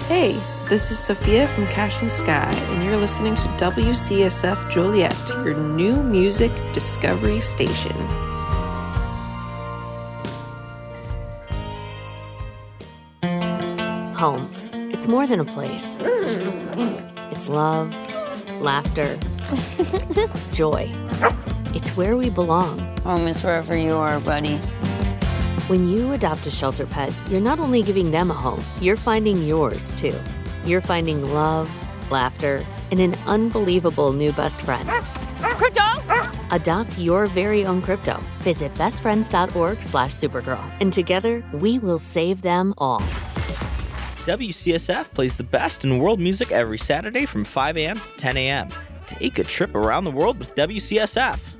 Hey, this is Sophia from Cash and Sky, and you're listening to WCSF Joliet, your new music discovery station. Home. It's more than a place. It's love, laughter, joy. It's where we belong. Home is wherever you are, buddy. When you adopt a shelter pet, you're not only giving them a home, you're finding yours, too. You're finding love, laughter, and an unbelievable new best friend. Crypto! Adopt your very own crypto. Visit bestfriends.org/Supergirl. And together, we will save them all. WCSF plays the best in world music every Saturday from 5 a.m. to 10 a.m. Take a trip around the world with WCSF.